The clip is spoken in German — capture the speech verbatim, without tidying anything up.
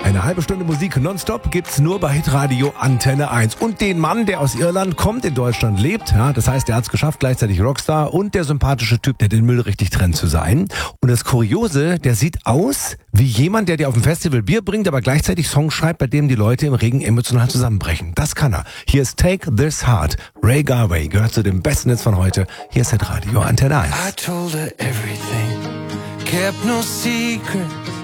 Eine halbe Stunde Musik nonstop gibt's nur bei Hitradio Antenne eins. Und den Mann, der aus Irland kommt, in Deutschland lebt, ja, das heißt, er hat's geschafft, gleichzeitig Rockstar und der sympathische Typ, der den Müll richtig trennt zu sein. Und das Kuriose, der sieht aus wie jemand, der dir auf dem Festival Bier bringt, aber gleichzeitig Songs schreibt, bei dem die Leute im Regen emotional zusammenbrechen. Das kann er. Hier ist Take This Heart. Ray Garvey gehört zu den besten Hits von heute. Hier ist Hitradio Antenne eins. I told her everything, kept no secrets.